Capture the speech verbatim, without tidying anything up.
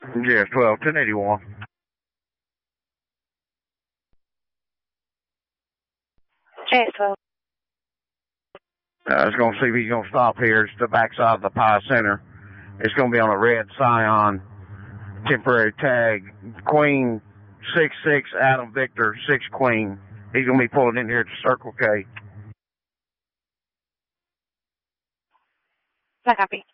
Yes, twelve, ten eighty-one. J S twelve. Uh, I was going to see if he's going to stop here. It's the backside of the Pie Center. It's going to be on a red Scion temporary tag. Queen six six Adam Victor six Queen. He's going to be pulling in here at the Circle K. I copy.